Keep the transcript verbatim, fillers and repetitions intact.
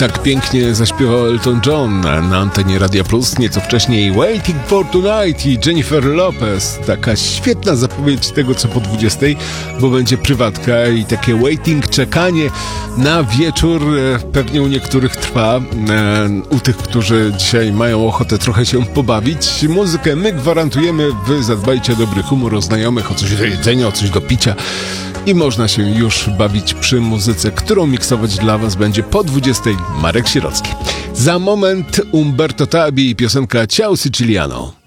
Tak pięknie zaśpiewał Elton John na antenie Radia Plus, nieco wcześniej Waiting for Tonight i Jennifer Lopez. Taka świetna zapowiedź tego, co po dwudziestej, bo będzie prywatka i takie waiting, czekanie na wieczór pewnie u niektórych trwa, u tych, którzy dzisiaj mają ochotę trochę się pobawić. Muzykę my gwarantujemy, wy zadbajcie o dobry humor, o znajomych, o coś do jedzenia, o coś do picia. I można się już bawić przy muzyce, którą miksować dla was będzie po dwudziestej Marek Sierocki. Za moment Umberto Tabi i piosenka Ciao Siciliano.